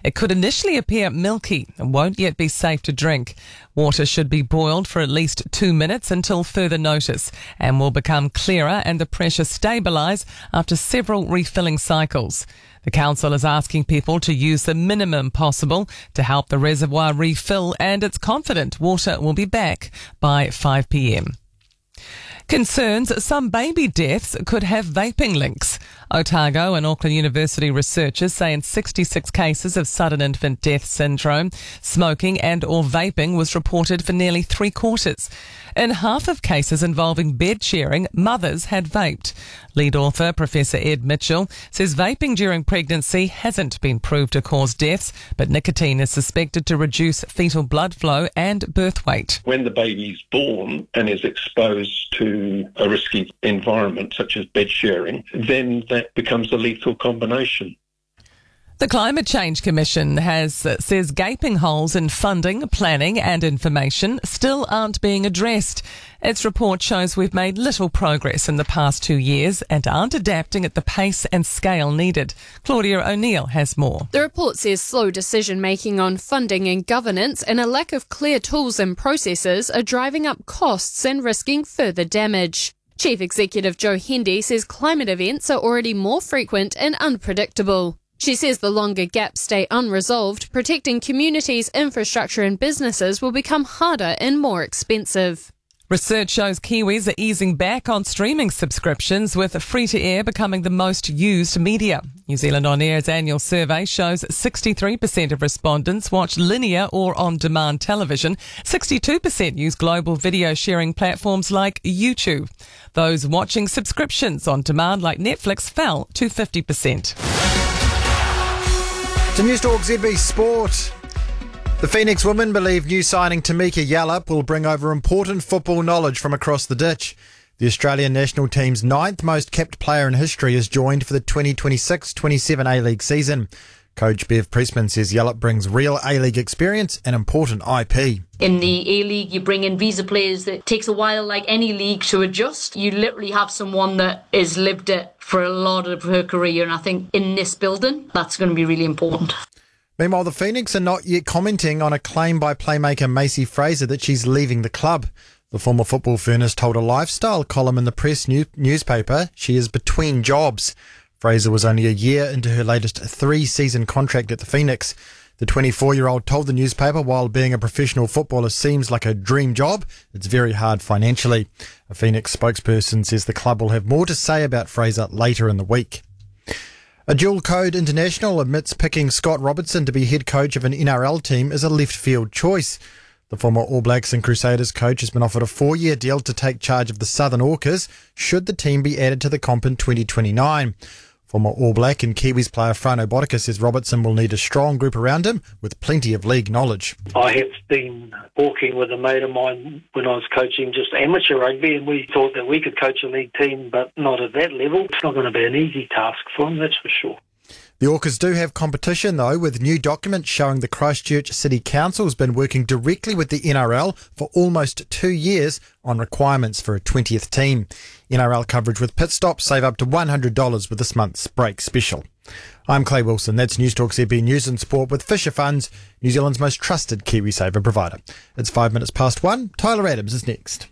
It could initially appear milky and won't yet be safe to drink. Water should be boiled for at least 2 minutes until further notice and will become clearer and the pressure stabilise after several refilling cycles. The council is asking people to use the minimum possible to help the reservoir refill, and it's confident water will be back by 5 p.m. Concerns some baby deaths could have vaping links. Otago and Auckland University researchers say in 66 cases of sudden infant death syndrome, smoking and or vaping was reported for nearly 3/4. In half of cases involving bed sharing, mothers had vaped. Lead author Professor Ed Mitchell says vaping during pregnancy hasn't been proved to cause deaths, but nicotine is suspected to reduce fetal blood flow and birth weight. When the baby's born and is exposed to a risky environment such as bed sharing, then that becomes a lethal combination. The Climate Change Commission says gaping holes in funding, planning and information still aren't being addressed. Its report shows we've made little progress in the past 2 years and aren't adapting at the pace and scale needed. Claudia O'Neill has more. The report says slow decision-making on funding and governance and a lack of clear tools and processes are driving up costs and risking further damage. Chief Executive Joe Hendy says climate events are already more frequent and unpredictable. She says the longer gaps stay unresolved, protecting communities, infrastructure and businesses will become harder and more expensive. Research shows Kiwis are easing back on streaming subscriptions, with free-to-air becoming the most used media. New Zealand On Air's annual survey shows 63% of respondents watch linear or on-demand television. 62% use global video sharing platforms like YouTube. Those watching subscriptions on demand like Netflix fell to 50%. To News Talk ZB Sport. The Phoenix women believe new signing Tamika Yallop will bring over important football knowledge from across the ditch. The Australian national team's 9th most capped player in history is joined for the 2026-27 A-League season. Coach Bev Priestman says Yallop brings real A-League experience and important IP. In the A-League, you bring in visa players that takes a while, like any league, to adjust. You literally have someone that has lived it for a lot of her career, and I think in this building, that's going to be really important. Meanwhile, the Phoenix are not yet commenting on a claim by playmaker Macy Fraser that she's leaving the club. The former football furnace told a lifestyle column in the Press newspaper she is between jobs. Fraser was only a year into her latest 3-season contract at the Phoenix. The 24-year-old told the newspaper while being a professional footballer seems like a dream job, it's very hard financially. A Phoenix spokesperson says the club will have more to say about Fraser later in the week. A dual code international admits picking Scott Robertson to be head coach of an NRL team is a left field choice. The former All Blacks and Crusaders coach has been offered a 4-year deal to take charge of the Southern Orcas should the team be added to the comp in 2029. Former All Black and Kiwis player Frano Botica says Robertson will need a strong group around him with plenty of league knowledge. I have been walking with a mate of mine when I was coaching just amateur rugby, and we thought that we could coach a league team, but not at that level. It's not going to be an easy task for him, that's for sure. The Orcas do have competition, though, with new documents showing the Christchurch City Council has been working directly with the NRL for almost 2 years on requirements for a 20th team. NRL coverage with pit stops save up to $100 with this month's break special. I'm Clay Wilson. That's News Talk ZB News and Sport with Fisher Funds, New Zealand's most trusted KiwiSaver provider. It's 5 minutes past 1. Tyler Adams is next.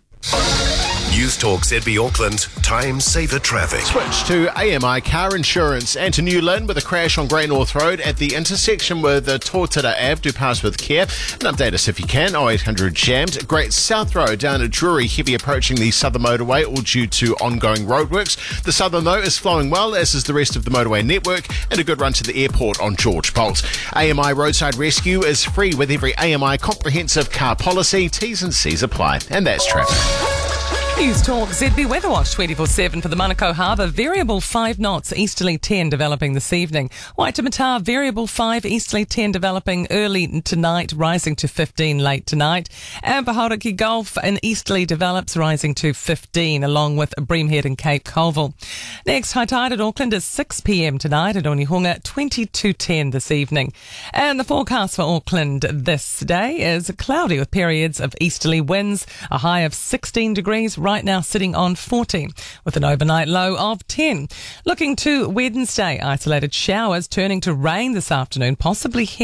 News Talk ZB Auckland, Time Saver Traffic. Switch to AMI Car Insurance and to New Lynn with a crash on Grey North Road at the intersection with the Tōtara Ave. Do pass with care and update us if you can. 0800 jammed. Great South Road down at Drury, heavy approaching the Southern Motorway, all due to ongoing roadworks. The Southern, though, is flowing well, as is the rest of the motorway network, and a good run to the airport on George Bolt. AMI Roadside Rescue is free with every AMI comprehensive car policy. T's and C's apply. And that's traffic. News Talk ZB Weather Watch 24/7 for the Manukau Harbour. Variable 5 knots, easterly 10 developing this evening. Waitemata, variable 5, easterly 10 developing early tonight, rising to 15 late tonight. And Pahauraki Gulf, an easterly develops, rising to 15, along with Breamhead and Cape Colville. Next, high tide at Auckland is 6 p.m. tonight, at Onehunga 22:10 this evening. And the forecast for Auckland this day is cloudy with periods of easterly winds, a high of 16 degrees, right now sitting on 14 with an overnight low of 10. Looking to Wednesday, isolated showers turning to rain this afternoon, possibly